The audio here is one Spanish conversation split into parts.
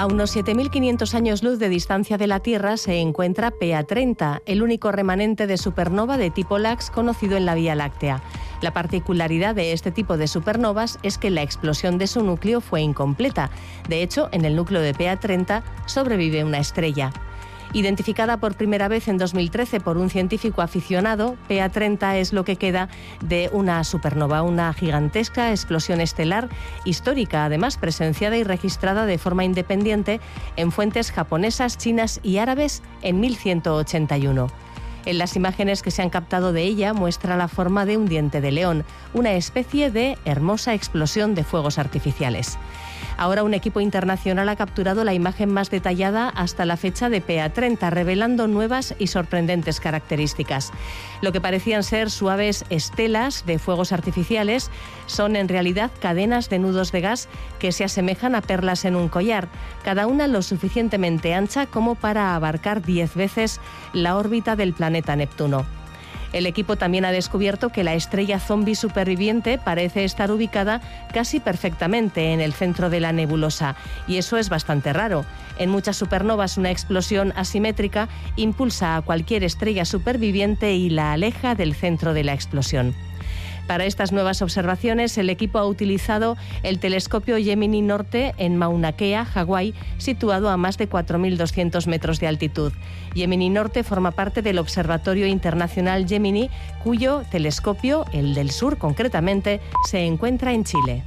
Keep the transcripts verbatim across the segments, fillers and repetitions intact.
A unos siete mil quinientos años luz de distancia de la Tierra se encuentra P A treinta, el único remanente de supernova de tipo LAX conocido en la Vía Láctea. La particularidad de este tipo de supernovas es que la explosión de su núcleo fue incompleta. De hecho, en el núcleo de P A treinta sobrevive una estrella. Identificada por primera vez en dos mil trece por un científico aficionado, P A treinta es lo que queda de una supernova, una gigantesca explosión estelar histórica, además presenciada y registrada de forma independiente en fuentes japonesas, chinas y árabes en mil ciento ochenta y uno. En las imágenes que se han captado de ella muestra la forma de un diente de león, una especie de hermosa explosión de fuegos artificiales. Ahora un equipo internacional ha capturado la imagen más detallada hasta la fecha de P A treinta, revelando nuevas y sorprendentes características. Lo que parecían ser suaves estelas de fuegos artificiales son en realidad cadenas de nudos de gas que se asemejan a perlas en un collar, cada una lo suficientemente ancha como para abarcar diez veces la órbita del planeta Neptuno. El equipo también ha descubierto que la estrella zombie superviviente parece estar ubicada casi perfectamente en el centro de la nebulosa, y eso es bastante raro. En muchas supernovas una explosión asimétrica impulsa a cualquier estrella superviviente y la aleja del centro de la explosión. Para estas nuevas observaciones, el equipo ha utilizado el telescopio Gemini Norte en Mauna Kea, Hawái, situado a más de cuatro mil doscientos metros de altitud. Gemini Norte forma parte del Observatorio Internacional Gemini, cuyo telescopio, el del sur concretamente, se encuentra en Chile.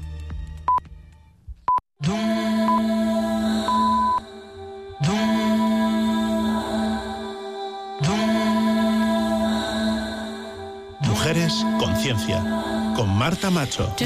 Mujeres Conciencia, con Marta Macho.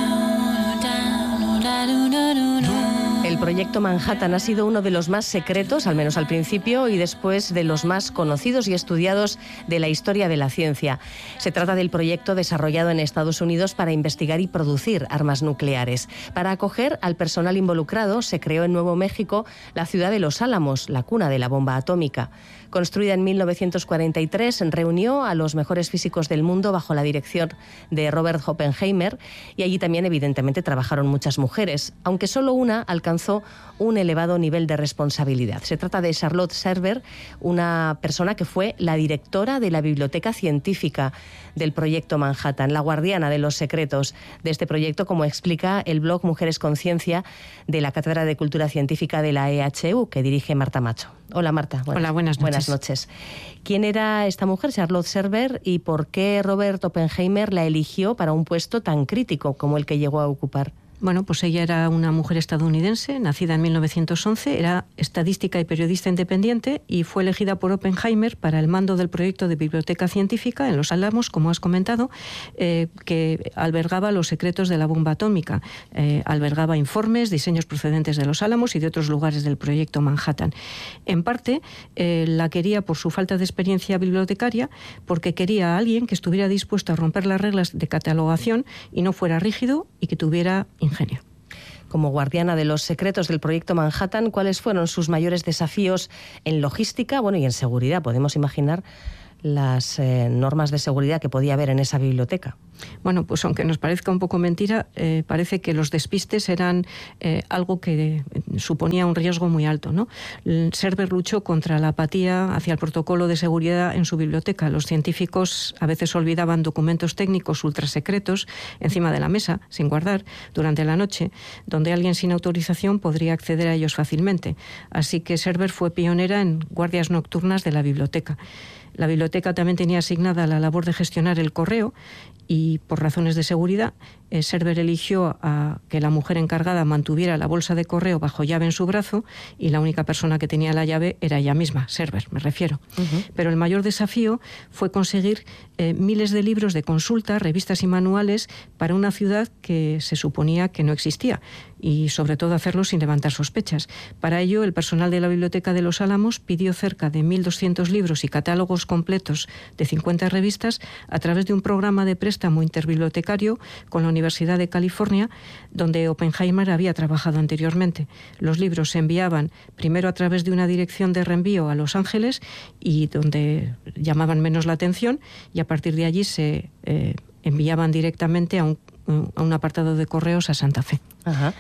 El proyecto Manhattan ha sido uno de los más secretos, al menos al principio, y después de los más conocidos y estudiados de la historia de la ciencia. Se trata del proyecto desarrollado en Estados Unidos para investigar y producir armas nucleares. Para acoger al personal involucrado, se creó en Nuevo México la ciudad de Los Álamos, la cuna de la bomba atómica. Construida en mil novecientos cuarenta y tres, reunió a los mejores físicos del mundo bajo la dirección de Robert Oppenheimer, y allí también evidentemente trabajaron muchas mujeres, aunque solo una alcanzó un elevado nivel de responsabilidad. Se trata de Charlotte Serber, una persona que fue la directora de la biblioteca científica del proyecto Manhattan, la guardiana de los secretos de este proyecto, como explica el blog Mujeres Conciencia de la Cátedra de Cultura Científica de la E H U, que dirige Marta Macho. Hola Marta. Buenas, Hola, buenas noches. Buenas noches. ¿Quién era esta mujer, Charlotte Serber, y por qué Robert Oppenheimer la eligió para un puesto tan crítico como el que llegó a ocupar? Bueno, pues ella era una mujer estadounidense, nacida en mil novecientos once, era estadística y periodista independiente y fue elegida por Oppenheimer para el mando del proyecto de biblioteca científica en Los Álamos, como has comentado, eh, que albergaba los secretos de la bomba atómica. Eh, albergaba informes, diseños procedentes de Los Álamos y de otros lugares del proyecto Manhattan. En parte, eh, la quería por su falta de experiencia bibliotecaria, porque quería a alguien que estuviera dispuesto a romper las reglas de catalogación y no fuera rígido y que tuviera ingenio. Como guardiana de los secretos del proyecto Manhattan, ¿cuáles fueron sus mayores desafíos en logística, bueno, y en seguridad? Podemos imaginar las eh, normas de seguridad que podía haber en esa biblioteca. Bueno, pues aunque nos parezca un poco mentira, eh, parece que los despistes eran eh, algo que suponía un riesgo muy alto, ¿no? Serber luchó contra la apatía hacia el protocolo de seguridad en su biblioteca. Los científicos a veces olvidaban documentos técnicos ultrasecretos encima de la mesa, sin guardar, durante la noche, donde alguien sin autorización podría acceder a ellos fácilmente. Así que Serber fue pionera en guardias nocturnas de la biblioteca. La biblioteca también tenía asignada la labor de gestionar el correo y, por razones de seguridad, eh, Serber eligió a que la mujer encargada mantuviera la bolsa de correo bajo llave en su brazo y la única persona que tenía la llave era ella misma, Serber, me refiero. Uh-huh. Pero el mayor desafío fue conseguir eh, miles de libros de consulta, revistas y manuales para una ciudad que se suponía que no existía y, sobre todo, hacerlo sin levantar sospechas. Para ello, el personal de la Biblioteca de Los Álamos pidió cerca de mil doscientos libros y catálogos completos de cincuenta revistas a través de un programa de préstamo interbibliotecario con la Universidad de California, donde Oppenheimer había trabajado anteriormente. Los libros se enviaban primero a través de una dirección de reenvío a Los Ángeles, y donde llamaban menos la atención, y a partir de allí se eh, enviaban directamente a un, a un apartado de correos a Santa Fe. Ajá.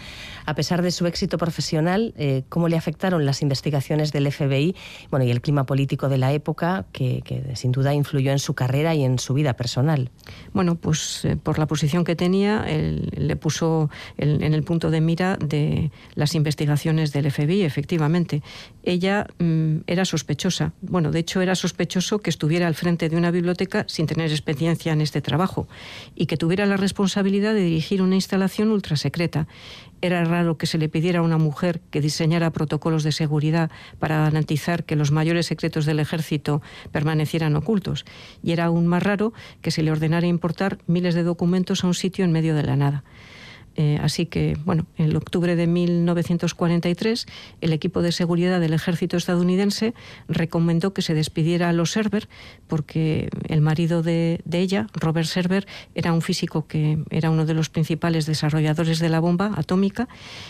A pesar de su éxito profesional, eh, ¿cómo le afectaron las investigaciones del F B I, bueno, y el clima político de la época, que, que sin duda influyó en su carrera y en su vida personal? Bueno, pues eh, por la posición que tenía, él, le puso el, en el punto de mira de las investigaciones del F B I, efectivamente. Ella mmm, era sospechosa. Bueno, de hecho era sospechoso que estuviera al frente de una biblioteca sin tener experiencia en este trabajo y que tuviera la responsabilidad de dirigir una instalación ultrasecreta. Era raro que se le pidiera a una mujer que diseñara protocolos de seguridad para garantizar que los mayores secretos del ejército permanecieran ocultos. Y era aún más raro que se le ordenara importar miles de documentos a un sitio en medio de la nada. Eh, así que, bueno, en octubre de mil novecientos cuarenta y tres, el equipo de seguridad del ejército estadounidense recomendó que se despidiera a los Server porque el marido de, de ella, Robert Server, era un físico que era uno de los principales desarrolladores de la bomba atómica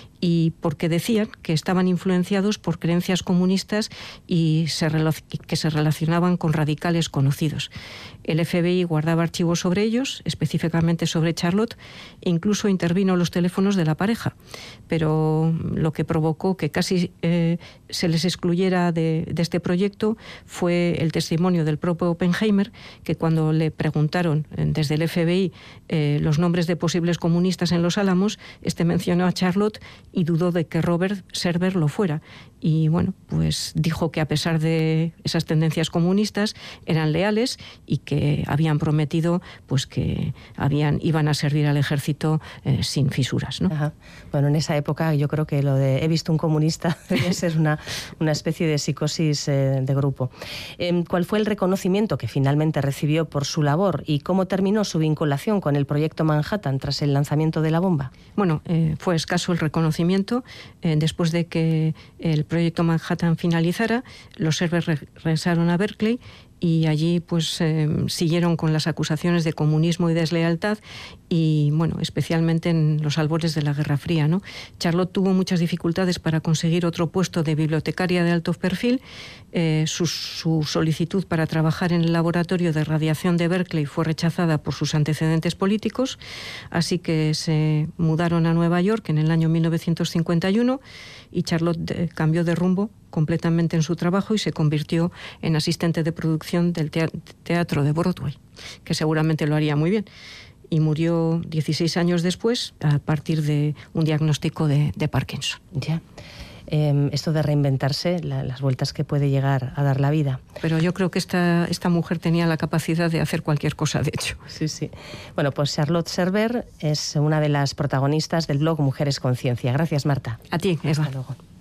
y porque decían que estaban influenciados por creencias comunistas y se, que se relacionaban con radicales conocidos. El F B I guardaba archivos sobre ellos, específicamente sobre Charlotte, e incluso intervino los teléfonos de la pareja, pero lo que provocó que casi eh, se les excluyera de, de este proyecto fue el testimonio del propio Oppenheimer, que cuando le preguntaron desde el F B I eh, los nombres de posibles comunistas en Los Álamos, este mencionó a Charlotte y dudó de que Robert Server lo fuera. Y bueno, pues dijo que a pesar de esas tendencias comunistas eran leales y que habían prometido pues que habían iban a servir al ejército eh, sin fisuras, ¿no? Ajá. Bueno, en esa época yo creo que lo de he visto un comunista debe ser una, una especie de psicosis eh, de grupo. Eh, ¿Cuál fue el reconocimiento que finalmente recibió por su labor y cómo terminó su vinculación con el proyecto Manhattan tras el lanzamiento de la bomba? Bueno, eh, fue escaso el reconocimiento. Eh, después de que el proyecto Manhattan finalizara, los Server regresaron a Berkeley y allí pues eh, siguieron con las acusaciones de comunismo y deslealtad y bueno, especialmente en los albores de la Guerra Fría, ¿no? Charlotte tuvo muchas dificultades para conseguir otro puesto de bibliotecaria de alto perfil. Eh, su, su solicitud para trabajar en el laboratorio de radiación de Berkeley fue rechazada por sus antecedentes políticos, así que se mudaron a Nueva York en el año mil novecientos cincuenta y uno y Charlotte eh, cambió de rumbo completamente en su trabajo y se convirtió en asistente de producción del teatro de Broadway, que seguramente lo haría muy bien. Y murió dieciséis años después a partir de un diagnóstico de, de Parkinson. Ya. Eh, esto de reinventarse, la, las vueltas que puede llegar a dar la vida. Pero yo creo que esta, esta mujer tenía la capacidad de hacer cualquier cosa, de hecho. Sí, sí. Bueno, pues Charlotte Server es una de las protagonistas del blog Mujeres con Ciencia. Gracias, Marta. A ti, Eva. Hasta luego.